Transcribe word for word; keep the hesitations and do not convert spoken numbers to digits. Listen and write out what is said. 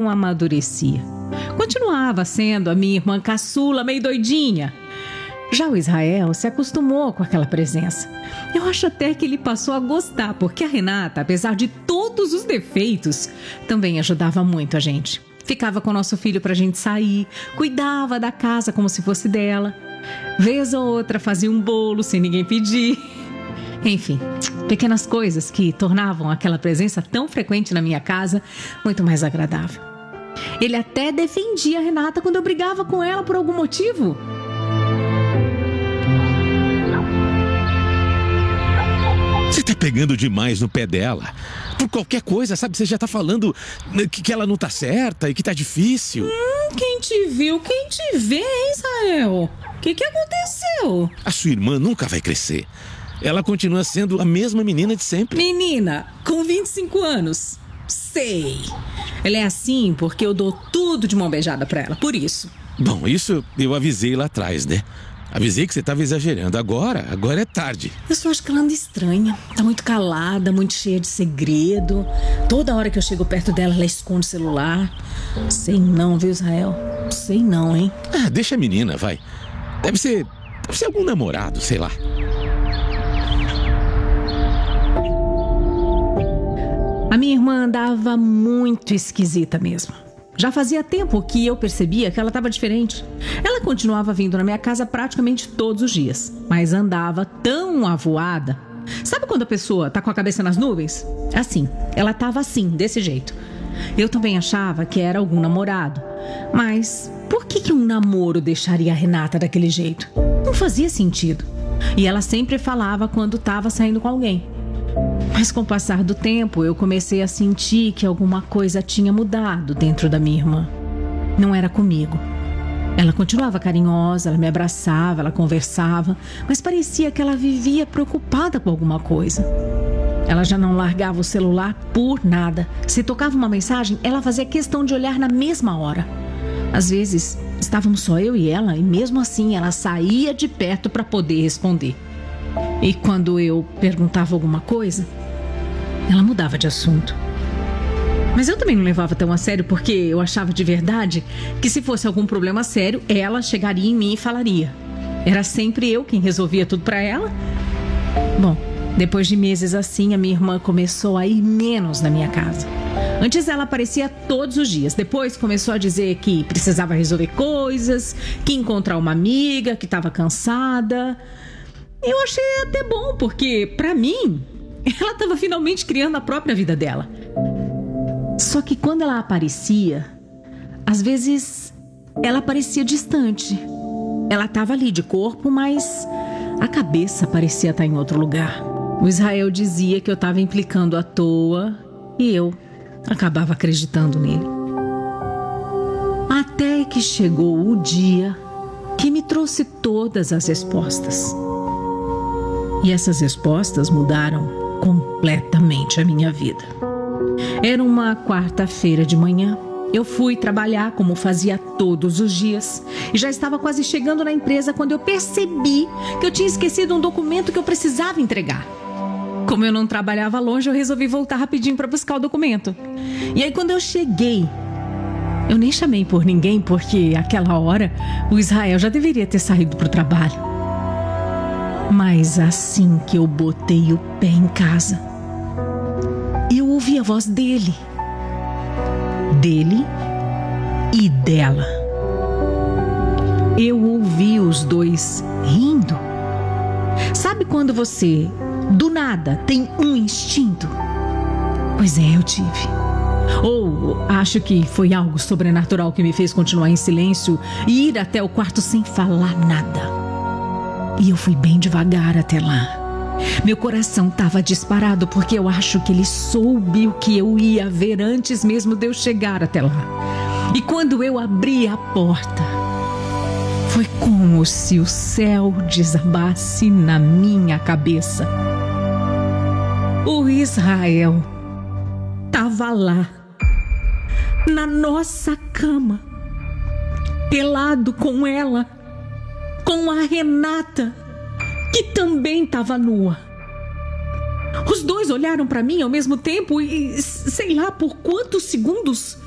não amadurecia. Continuava sendo a minha irmã caçula, meio doidinha. Já o Israel se acostumou com aquela presença. Eu acho até que ele passou a gostar, porque a Renata, apesar de todos os defeitos, também ajudava muito a gente. Ficava com o nosso filho pra gente sair, cuidava da casa como se fosse dela. Vez ou outra fazia um bolo sem ninguém pedir. Enfim, pequenas coisas que tornavam aquela presença tão frequente na minha casa muito mais agradável. Ele até defendia a Renata quando eu brigava com ela por algum motivo. Você tá pegando demais no pé dela. Por qualquer coisa, sabe? Você já tá falando que, que ela não tá certa e que tá difícil. Hum, quem te viu, quem te vê, hein, Israel? O que que aconteceu? A sua irmã nunca vai crescer. Ela continua sendo a mesma menina de sempre. Menina, com vinte e cinco anos. Sei. Ela é assim porque eu dou tudo de mão beijada pra ela, por isso. Bom, isso eu avisei lá atrás, né? Avisei que você estava exagerando. Agora, agora é tarde. Eu só acho que ela anda estranha. Tá muito calada, muito cheia de segredo. Toda hora que eu chego perto dela, ela esconde o celular. Sei não, viu, Israel? Sei não, hein? Ah, deixa a menina, vai. Deve ser, deve ser algum namorado, sei lá. A minha irmã andava muito esquisita mesmo. Já fazia tempo que eu percebia que ela estava diferente. Ela continuava vindo na minha casa praticamente todos os dias, mas andava tão avoada. Sabe quando a pessoa tá com a cabeça nas nuvens? Assim, ela estava assim, desse jeito. Eu também achava que era algum namorado. Mas por que que um namoro deixaria a Renata daquele jeito? Não fazia sentido. E ela sempre falava quando estava saindo com alguém. Mas com o passar do tempo, eu comecei a sentir que alguma coisa tinha mudado dentro da minha irmã. Não era comigo. Ela continuava carinhosa, ela me abraçava, ela conversava, mas parecia que ela vivia preocupada com alguma coisa. Ela já não largava o celular por nada. Se tocava uma mensagem, ela fazia questão de olhar na mesma hora. Às vezes, estávamos só eu e ela, e mesmo assim ela saía de perto para poder responder. E quando eu perguntava alguma coisa, ela mudava de assunto. Mas eu também não levava tão a sério porque eu achava de verdade que se fosse algum problema sério, ela chegaria em mim e falaria. Era sempre eu quem resolvia tudo pra ela. Bom, depois de meses assim, a minha irmã começou a ir menos na minha casa. Antes ela aparecia todos os dias. Depois começou a dizer que precisava resolver coisas, que ia encontrar uma amiga, que estava cansada. Eu achei até bom, porque, pra mim, ela estava finalmente criando a própria vida dela. Só que quando ela aparecia, às vezes ela parecia distante. Ela estava ali de corpo, mas a cabeça parecia estar em outro lugar. O Israel dizia que eu estava implicando à toa e eu acabava acreditando nele. Até que chegou o dia que me trouxe todas as respostas. E essas respostas mudaram completamente a minha vida. Era uma quarta-feira de manhã. Eu fui trabalhar como fazia todos os dias e já estava quase chegando na empresa quando eu percebi que eu tinha esquecido um documento que eu precisava entregar. Como eu não trabalhava longe, eu resolvi voltar rapidinho para buscar o documento. E aí quando eu cheguei, eu nem chamei por ninguém porque àquela hora o Israel já deveria ter saído para o trabalho. Mas assim que eu botei o pé em casa, eu ouvi a voz dele. Dele e dela. Eu ouvi os dois rindo. Sabe quando você, do nada, tem um instinto? Pois é, eu tive. Ou acho que foi algo sobrenatural que me fez continuar em silêncio e ir até o quarto sem falar nada. E eu fui bem devagar até lá. Meu coração estava disparado porque eu acho que ele soube o que eu ia ver antes mesmo de eu chegar até lá. E quando eu abri a porta, foi como se o céu desabasse na minha cabeça. O Israel estava lá, na nossa cama, pelado com ela, com a Renata, que também estava nua. Os dois olharam para mim ao mesmo tempo e, sei lá por quantos segundos,